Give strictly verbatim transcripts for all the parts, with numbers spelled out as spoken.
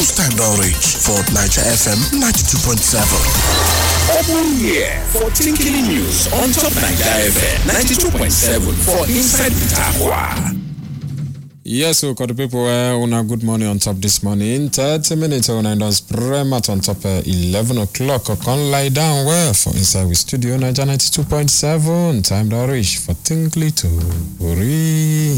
News time don reach for Niger F M ninety-two point seven. Open here for Tinkly News on top Niger F M ninety-two point seven for Inside Bitakwa. Yes, so got the people uh, on a good morning on top this morning. thirty minutes on and on spread mat on top uh, eleven o'clock. I can lie down well for inside with studio Niger ninety-two point seven. Time to reach for Tinkly to Uri.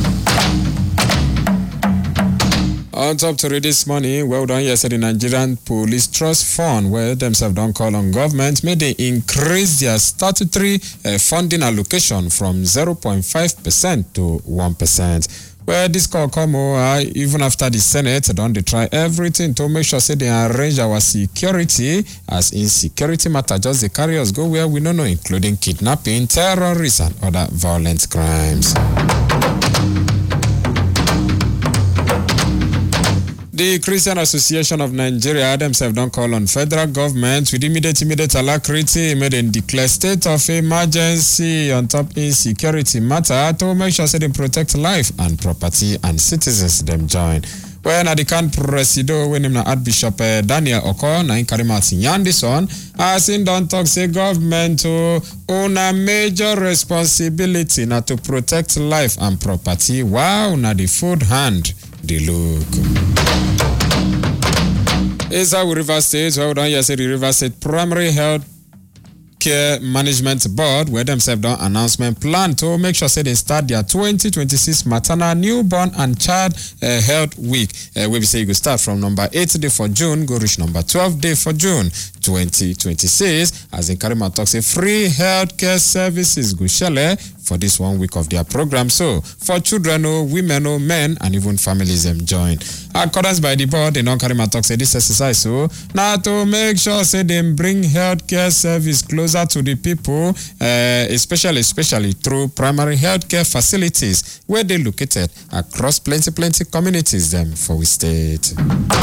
On top to read this morning, well done yesterday, Nigerian Police Trust Fund, where themselves don't call on government, may they increase their statutory uh, funding allocation from zero point five percent to one percent. Well, this call come over even after the Senate don't they try everything to make sure say they arrange our security, as insecurity matter just the carry us go where we don't know, including kidnapping, terrorism and other violent crimes. The Christian Association of Nigeria themselves don't call on federal government with immediate immediate alacrity made and declare state of emergency on top insecurity matter to make sure they protect life and property and citizens them join. When at the can presido when him na Archbishop uh, Daniel Oko na in Karimat Yandison as in don't talk say government to own a major responsibility na to protect life and property. Wow, na the food hand the look. Is our River State, well done yesterday, the River State Primary Health Care Management Board, where themselves done announcement plan to make sure say they start their twenty twenty-six maternal, newborn and child uh, health week. Uh, where we say you go start from number eight day for June, go reach number twelve day for June twenty twenty-six. As in Karima talks, say free health care services go share for this one week of their program. So for children, oh, women, oh, men, and even families them join. Accordance by the board, they don't carry my talk say this exercise so now to make sure say they bring healthcare service closer to the people, uh, especially especially through primary healthcare facilities where they located across plenty plenty communities them for we state.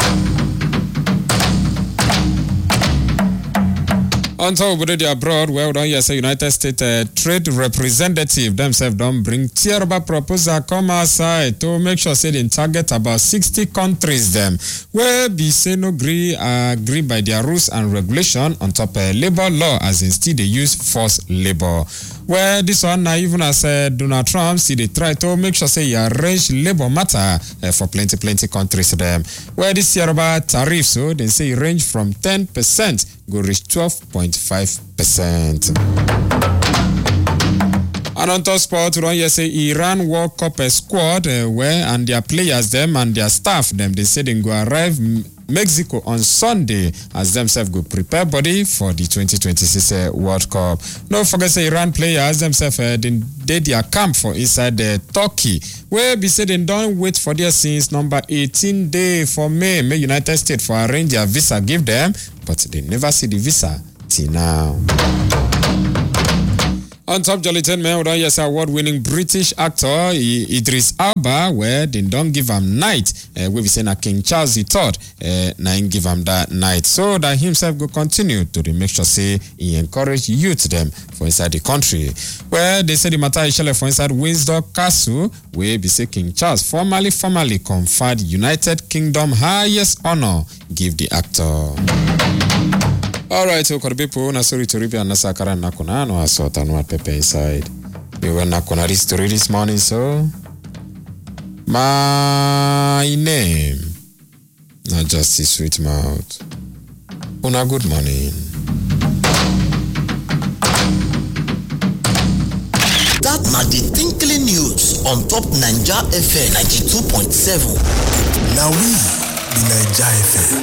On top of the abroad, well done, yes, United States uh, Trade Representative themselves don't bring tierba proposal come outside to make sure say they target about sixty countries them where be say no agree uh, agree by their rules and regulation on top of uh, labor law as instead they use forced labor. Where this one now even as uh, Donald Trump see they try to make sure say you arrange labor matter uh, for plenty plenty countries them. Where this year about tariffs so they say range from ten percent go reach twelve point five percent. And on top sport, we don't say Iran World Cup squad uh, where and their players them and their staff them they say they go arrive Mexico on Sunday as themselves go prepare body for the twenty twenty-six uh, World Cup. No forget say Iran players themselves uh, they did their camp for inside the uh, Turkey where be said they don't wait for their since number eighteen day for May. May United States for arrange their visa give them, but they never see the visa till now. On top Jolly ten men, yes, award-winning British actor Idris Elba, where they don't give him night. Uh, we be saying that King Charles the third, uh, now give him that night, so that himself go continue to make sure say he encourage youth them for inside the country. Where they say the matter is for inside Windsor Castle, where be say King Charles formally formally conferred United Kingdom highest honor give the actor. Alright, so for the people, na sorry to repeat and Nasakara Nakona, no assault and what pepper inside. We were Nakona this story this morning, so my name, not just the sweet mouth. Una good morning. That na the Tinkly News on top Niger F M ninety-two point seven. Now we, the Niger F M.